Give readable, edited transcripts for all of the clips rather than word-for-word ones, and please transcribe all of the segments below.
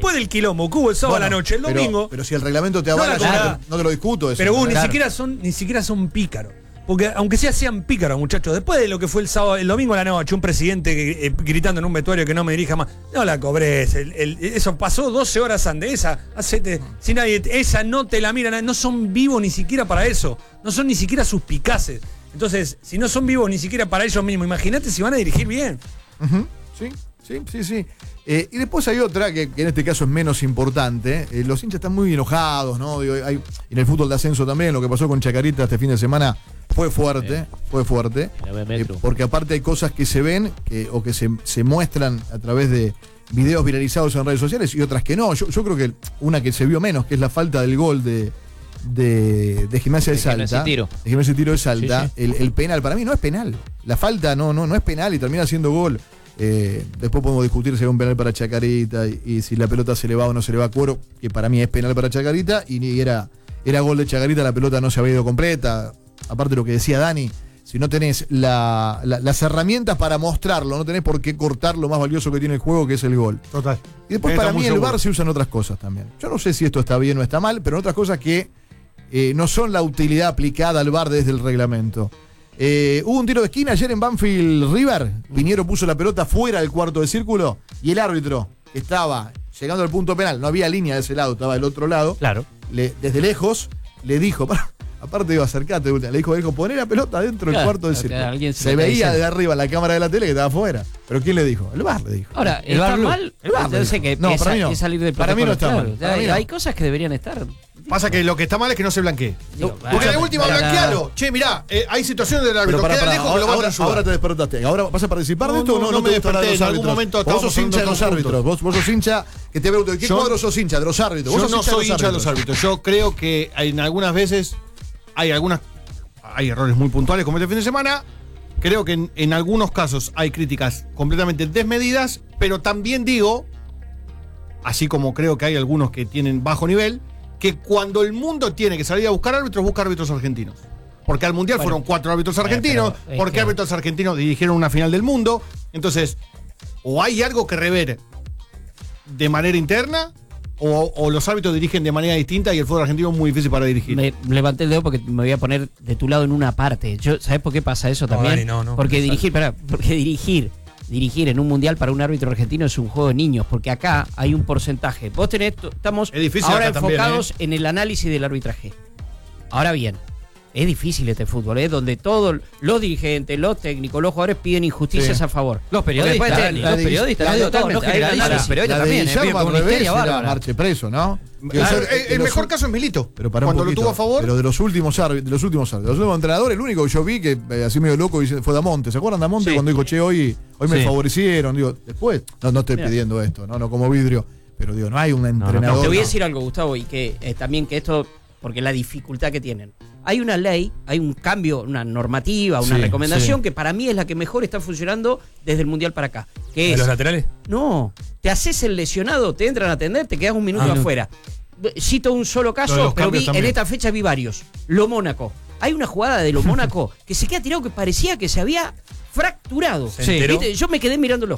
después del quilombo que hubo el sábado a la noche, el domingo. Pero si el reglamento te avala, no te lo discuto. Eso, pero ni siquiera son pícaros. Porque aunque sean pícaros, muchachos, después de lo que fue el domingo a la noche, un presidente gritando en un vestuario que no me dirija más, no la cobres, eso pasó 12 horas antes, si nadie, esa no te la miran, no son vivos ni siquiera para eso, no son ni siquiera suspicaces. Entonces, si no son vivos ni siquiera para ellos mismos, imagínate si van a dirigir bien. Sí. Y después hay otra que en este caso es menos importante. Los hinchas están muy enojados, ¿no? Digo, en el fútbol de ascenso también, lo que pasó con Chacarita este fin de semana fue fuerte. Porque aparte hay cosas que se ven o que se muestran a través de videos viralizados en redes sociales y otras que no. Yo creo que una que se vio menos, que es la falta del gol de Gimnasia de Salta. De Gimnasia y Tiro de Salta. Sí. El penal, para mí no es penal. La falta no es penal y termina siendo gol. Después podemos discutir si es un penal para Chacarita y si la pelota se le va o no se le va a Cuero, que para mí es penal para Chacarita y era gol de Chacarita, la pelota no se había ido completa. Aparte de lo que decía Dani, si no tenés las herramientas para mostrarlo, no tenés por qué cortar lo más valioso que tiene el juego, que es el gol. Total. Y después para mí el VAR se usan otras cosas también. Yo no sé si esto está bien o está mal, pero otras cosas que no son la utilidad aplicada al VAR desde el reglamento. Hubo un tiro de esquina ayer en Banfield River. Piñero puso la pelota fuera del cuarto de círculo y el árbitro que estaba llegando al punto penal, no había línea de ese lado, estaba del otro lado. Claro. Desde lejos le dijo, aparte iba a acercarte, le dijo, poné la pelota dentro del cuarto de círculo. Se veía de arriba la cámara de la tele que estaba afuera. ¿Pero quién le dijo? El VAR le dijo. Ahora, ¿está mal? El VAR Yo sé que no, para mí no. Es salir del para mí no está mal. Hay cosas que deberían estar. Pasa que lo que está mal es que no se blanquee. Porque de última blanquealo. Che, mirá, hay situaciones del árbitro. Queda lejos que lo van a ayudar. Ahora te despertaste. ¿Ahora vas a participar de esto o no? No me desperté. En algún momento vos sos hincha de los árbitros. Vos sos hincha, que te pregunto, ¿de qué cuadro sos hincha? ¿De los árbitros? Yo no soy hincha de los árbitros. Yo creo que en algunas veces hay errores muy puntuales como este fin de semana. Creo que en algunos casos hay críticas completamente desmedidas, pero también digo, así como creo que hay algunos que tienen bajo nivel, que cuando el mundo tiene que salir a buscar árbitros, busca árbitros argentinos. Porque al Mundial fueron 4 árbitros argentinos, porque árbitros argentinos dirigieron una final del mundo. Entonces, o hay algo que rever de manera interna, o los árbitros dirigen de manera distinta y el fútbol argentino es muy difícil para dirigir. Me levanté el dedo porque me voy a poner de tu lado en una parte. ¿Sabés por qué pasa eso también? Porque dirigir en un mundial para un árbitro argentino es un juego de niños, porque acá hay un porcentaje. Estamos ahora enfocados en el análisis del arbitraje. Ahora bien, es difícil este fútbol, donde todos los dirigentes, los técnicos, los jugadores piden injusticias a favor. Los periodistas también, con una histeria bárbara. Marche preso, ¿no? El mejor caso es Milito, pero para cuando lo tuvo a favor. Pero de los últimos entrenadores, el único que yo vi que así medio loco fue Damonte. ¿Se acuerdan de Damonte cuando dijo, che, hoy me favorecieron? Digo, después, no estoy pidiendo esto, no como vidrio, pero digo, no hay un entrenador. Te voy a decir algo, Gustavo, y que también que esto, porque la dificultad que tienen. Hay una ley, hay un cambio, una normativa, una recomendación que para mí es la que mejor está funcionando desde el Mundial para acá. ¿De los laterales? No, te haces el lesionado, te entran a atender, te quedas un minuto afuera. Cito un solo caso, pero en esta fecha vi varios. Lo Mónaco. Hay una jugada de Lo Mónaco que se queda tirado que parecía que se había fracturado. Yo me quedé mirándolo.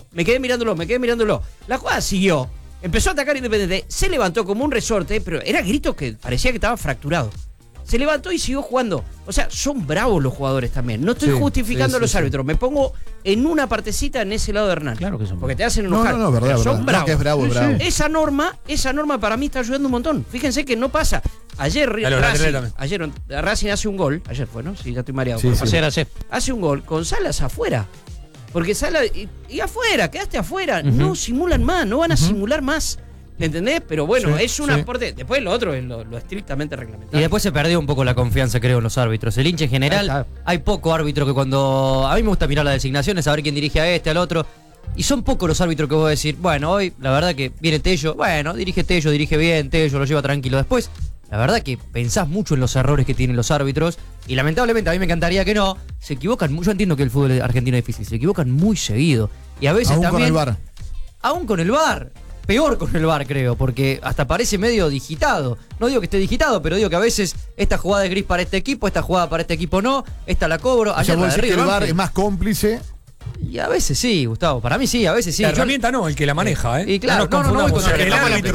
La jugada siguió. Empezó a atacar Independiente, se levantó como un resorte, pero era gritos que parecía que estaba fracturado. Se levantó y siguió jugando. O sea, son bravos los jugadores también. No estoy justificando a los árbitros. Me pongo en una partecita en ese lado de Hernán. Claro que son. Porque te hacen enojar. Verdad. Son bravos. Que es bravo. Esa norma para mí está ayudando un montón. Fíjense que no pasa. Ayer Racing hace un gol. Ayer fue, ¿no? Sí, ya estoy mareado. Ayer. Hace un gol con Salas afuera. Porque Salas y afuera, quedaste afuera. No simulan más, no van a simular más. ¿Entendés? Pero bueno, es un aporte. Después lo otro es lo estrictamente reglamentario. Y después se perdió un poco la confianza, creo, en los árbitros. El hincha en general, hay poco árbitro que cuando... A mí me gusta mirar las designaciones, saber quién dirige a este, al otro. Y son pocos los árbitros que vos decís, bueno, hoy la verdad que viene Tello, bueno, dirige Tello, dirige bien, Tello lo lleva tranquilo. Después, la verdad que pensás mucho en los errores que tienen los árbitros. Y lamentablemente, a mí me encantaría que no. Se equivocan mucho. Yo entiendo que el fútbol argentino es difícil. Se equivocan muy seguido. Y a veces aún también... Aún con el VAR. Peor con el VAR, creo, porque hasta parece medio digitado. No digo que esté digitado, pero digo que a veces esta jugada es gris para este equipo, esta jugada para este equipo no, esta la cobro. Ayer la de River, el VAR es más cómplice. Y a veces sí, Gustavo, para mí sí, a veces sí. La herramienta no, el que la maneja, ¿eh? Y claro, no voy con el árbitro.